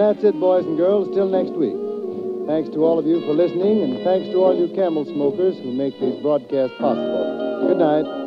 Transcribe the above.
that's it, boys and girls. Till next week. Thanks to all of you for listening, and thanks to all you Camel smokers who make these broadcasts possible. Good night.